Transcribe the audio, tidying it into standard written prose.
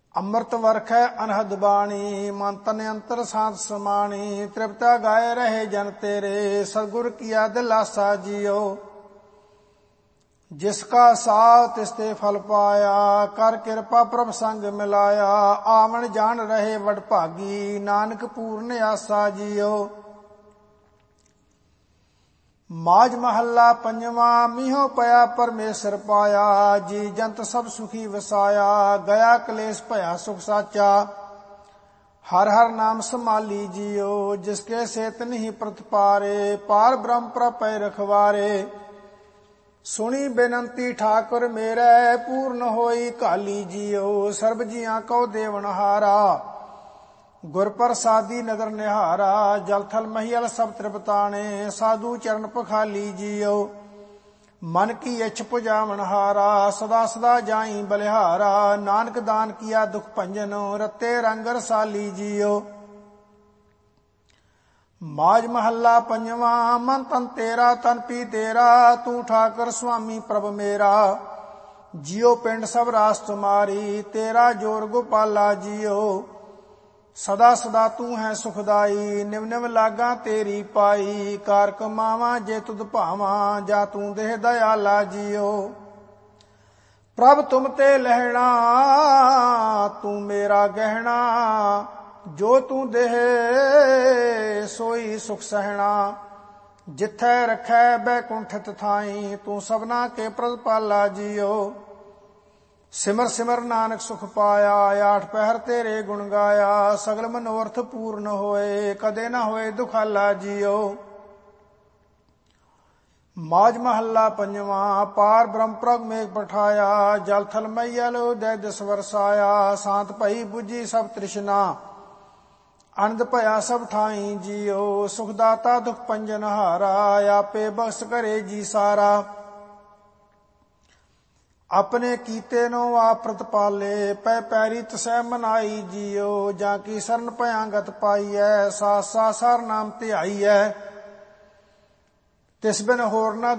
ਅੰਮ੍ਰਿਤ ਵਰਖੈ ਅਨਹਦ ਬਾਣੀ, ਮਨ ਤਨ ਅੰਤਰ ਸਾਧ ਸਮਾਣੀ। ਤ੍ਰਿਪਤਾ ਗਾਏ ਰਹੇ ਜਨ ਤੇਰੇ, ਸਤਿਗੁਰ ਕੀਆ ਦਿਲਾਸਾ ਜੀਓ। ਜਿਸ ਕਾ ਸਾਹ ਤਿਸ ਤੇ ਫਲ ਪਾਇਆ, ਕਰ ਕਿਰਪਾ ਪ੍ਰਭ ਸੰਗ ਮਿਲਾਇਆ। ਆਵਣ ਜਾਣ ਰਹੇ ਵਡਭਾਗੀ, ਨਾਨਕ ਪੂਰਨ ਆਸਾ ਜੀਓ। ਮਾਝ ਮਹੱਲਾ ਪੰਜਵਾਂ। ਮੀਹੋ ਪਿਆ ਪਰਮੇਸ਼ਰ ਪਾਇਆ, ਜੀ ਜੰਤ ਸਭ ਸੁਖੀ ਵਸਾਇਆ। ਗਿਆ ਕਲੇਸ਼ ਭਇਆ ਸੁਖ ਸਾਚਾ, ਹਰ ਹਰ ਨਾਮ ਸੰਭਾਲੀ ਜੀਓ। ਜਿਸਕੇ ਸੇਤ ਨਹੀਂ ਪ੍ਰਤਪਾਰੇ, ਪਾਰ ਬ੍ਰਹਮ ਪ੍ਰਪੈ ਰਖਵਾਰੇ। ਸੁਣੀ ਬੇਨੰਤੀ ਠਾਕੁਰ ਮੇਰੇ, ਪੂਰਨ ਹੋਈ ਕਾਲੀ ਜੀਓ। ਸਰਬ ਜੀਆਂ ਕਉ ਦੇਵਨਹਾਰਾ, ਗੁਰ ਪ੍ਰਸਾਦੀ ਨਦਰ ਨਿਹਾਰਾ। ਜਲ ਥਲ ਮਹੀਲ ਸਭ ਤ੍ਰਿਪਤਾਣੇ, ਸਾਧੂ ਚਰਨ ਪਖਾਲੀ ਜੀਓ। ਮਨ ਕੀ ਇੱਛ ਪੁਜਾਵਨ ਹਾਰਾ, ਸਦਾ ਸਦਾ ਜਾਈ ਬਲਿਹਾਰਾ। ਨਾਨਕ ਦਾਨ ਕੀਆ ਦੁਖ ਭੰਜਨ, ਰਤੇ ਰੰਗ ਰਸਾਲੀ ਜੀਓ। ਮਾਝ ਮਹੱਲਾ ਪੰਜਵਾਂ। ਮਨ ਤਨ ਤੇਰਾ ਤਨ ਪੀ ਤੇਰਾ, ਤੂੰ ਠਾਕੁਰ ਸੁਆਮੀ ਪ੍ਰਭ ਮੇਰਾ। ਜਿਉ ਪਿੰਡ ਸਭ ਰਾਸ ਤੁਮਾਰੀ, ਤੇਰਾ ਜੋਰ ਗੋਪਾਲਾ ਜੀਓ। ਸਦਾ ਸਦਾ ਤੂੰ ਹੈ ਸੁਖਦਾਈ, ਨਿਵ ਨਿਵ ਲਾਗਾ ਤੇਰੀ ਪਾਈ। ਕਾਰ ਕਮਾਵਾਂ ਜੇ ਤੁਧ ਭਾਵਾਂ, ਜਾ ਤੂੰ ਦੇਹ ਦਇਆਲਾ ਜੀਓ। ਪ੍ਰਭ ਤੁਮ ਤੇ ਲਹਿਣਾ, ਤੂੰ ਮੇਰਾ ਗਹਿਣਾ। ਜੋ ਤੂੰ ਦੇਹ ਸੋਈ ਸੁਖ ਸਹਿਣਾ। ਜਿੱਥੈ ਰਖੈ ਬੈਕੁੰਠਿਤ ਥਾਈ, ਤੂੰ ਸਭਨਾ ਕੇ ਪ੍ਰਤਪਾਲਾ ਜੀਓ। ਸਿਮਰ ਸਿਮਰ ਨਾਨਕ ਸੁਖ ਪਾਇਆ, ਆਠ ਪਹਿਰ ਤੇਰੇ ਗੁਣ ਗਾਇਆ। ਸਗਲ ਮਨੋਰਥ ਪੂਰਨ ਹੋਏ, ਕਦੇ ਨਾ ਹੋਏ ਦੁਖਾਲਾ ਜੀਓ। ਮਾਝ ਮਹੱਲਾ ਪੰਜਵਾਂ। ਪਾਰ ਬ੍ਰਹਮ ਪ੍ਰਗ ਮੇਘ ਪਠਾਇਆ, ਜਲ ਥਲ ਮਈਲ ਉਦੈ ਦਿਸ ਵਰਸਾਇਆ। ਸ਼ਾਂਤ ਭਈ ਬੁਝੀ ਸਭ ਤ੍ਰਿਸ਼ਨਾ, ਅਨੰਦ ਭਇਆ ਸਭ ਠਾਈ ਜੀਓ। ਸੁਖ ਦਾਤਾ ਦੁਖ ਭੰਜਨ ਹਾਰਾ, ਆਪੇ ਬਖਸ਼ ਕਰੇ ਜੀ ਸਾਰਾ। ਆਪਣੇ ਕੀਤੇ ਨੂੰ ਆਪ ਪ੍ਰਤਪਾਲੇ, ਪੈ ਪੈਰੀ ਤਸੈ ਮਨਾਈ ਜੀਓ। ਜਾਂ ਕੀ ਸਰਨ ਭਇਆਗਤ ਪਾਈਐ, ਸਾਸ ਸਾਸ ਹਰ ਨਾਮ ਧਿਆਈਐ। ਤਿਸ ਬਿਨ ਹੋਰ ਨਾ